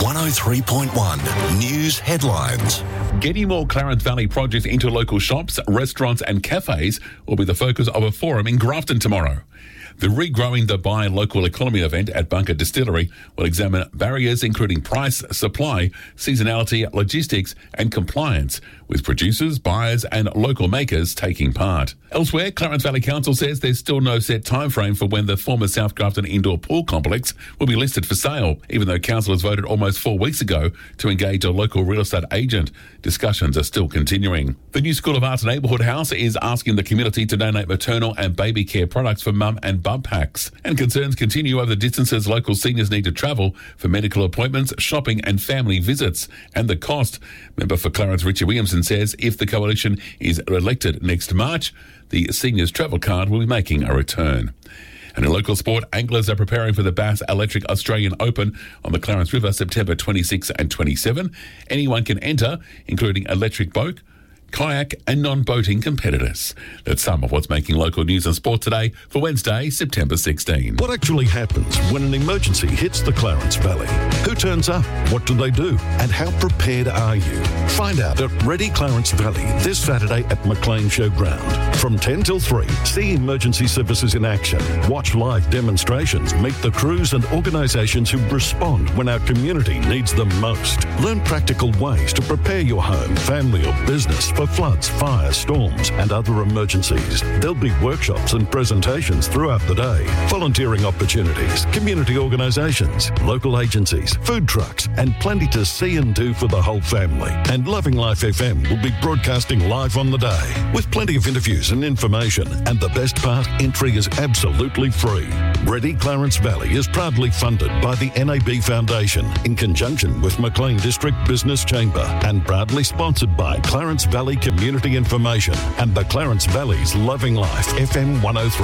103.1 News Headlines. Getting more Clarence Valley projects into local shops, restaurants and cafes will be the focus of a forum in Grafton tomorrow. The Regrowing the Buy Local Economy event at Bunker Distillery will examine barriers including price, supply, seasonality, logistics and compliance, with producers, buyers and local makers taking part. Elsewhere, Clarence Valley Council says there's still no set time frame for when the former South Grafton Indoor Pool Complex will be listed for sale, even though councillors voted almost 4 weeks ago to engage a local real estate agent. Discussions are still continuing. The new School of Arts Neighbourhood House is asking the community to donate maternal and baby care products for mum and bub packs. And concerns continue over the distances local seniors need to travel for medical appointments, shopping and family visits, and the cost. Member for Clarence Richard Williamson says if the coalition is elected next March, the seniors travel card will be making a return. And in local sport, anglers are preparing for the Bass Electric Australian Open on the Clarence River September 26 and 27. Anyone can enter, including electric boat, kayak and non-boating competitors. That's some of what's making local news and sport today for Wednesday, September 16. What actually happens when an emergency hits the Clarence Valley? Who turns up? What do they do? And how prepared are you? Find out at Ready Clarence Valley this Saturday at McLean Showground. From 10 till 3, see emergency services in action. Watch live demonstrations. Meet the crews and organisations who respond when our community needs them most. Learn practical ways to prepare your home, family or business for floods, fires, storms and other emergencies. There'll be workshops and presentations throughout the day, volunteering opportunities, community organisations, local agencies, food trucks and plenty to see and do for the whole family. And Loving Life FM will be broadcasting live on the day with plenty of interviews and information. And the best part, entry is absolutely free. Ready Clarence Valley is proudly funded by the NAB Foundation in conjunction with McLean District Business Chamber and proudly sponsored by Clarence Valley Community Information and the Clarence Valley's Loving Life FM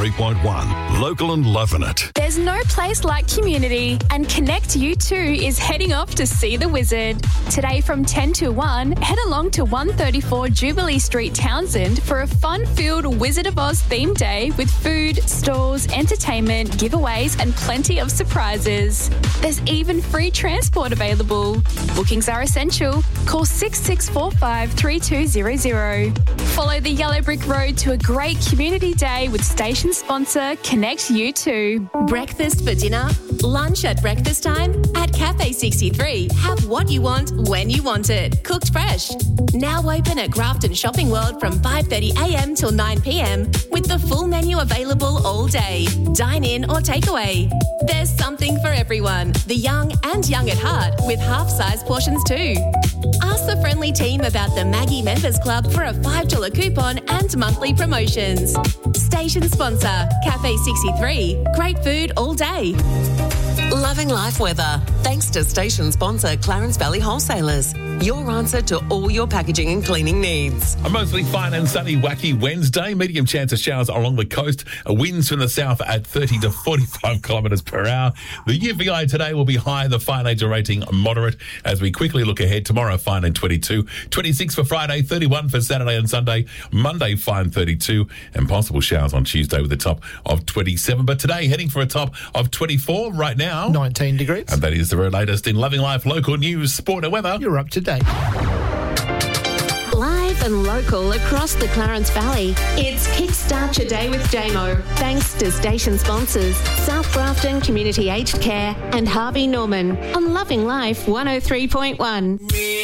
103.1. Local and loving it. There's no place like community, and Connect U2 is heading off to see the Wizard. Today from 10 to 1, head along to 134 Jubilee Street, Townsend for a fun-filled Wizard of Oz themed day with food, stalls, entertainment, giveaways and plenty of surprises. There's even free transport available. Bookings are essential. Call 6645 3200. Follow the yellow brick road to a great community day with station sponsor Connect U2. Breakfast for dinner? Lunch at breakfast time? At Cafe 63, have what you want when you want it. Cooked fresh. Now open at Grafton Shopping World from 5:30am till 9pm with the full menu available all day. Dine in or takeaway. There's something for everyone. The young and young at heart with half-size portions too. Ask the friendly team about the Maggie Members Club for a $5 coupon and monthly promotions. Station sponsor, Cafe 63. Great food all day. Loving Life weather. Thanks to station sponsor Clarence Valley Wholesalers. Your answer to all your packaging and cleaning needs. A mostly fine and sunny, wacky Wednesday. Medium chance of showers along the coast. Winds from the south at 30 to 45 kilometres per hour. The UVI today will be high. The fine age rating moderate. As we quickly look ahead, tomorrow fine and 22. 26 for Friday, 31 for Saturday and Sunday. Monday fine 32. And possible showers on Tuesday with a top of 27. But today heading for a top of 24 right now. 19 degrees. And that is the very latest in Loving Life, local news, sport and weather. You're up to date. Live and local across the Clarence Valley. It's Kickstart Your Day with Damo. Thanks to station sponsors South Grafton Community Aged Care and Harvey Norman on Loving Life 103.1.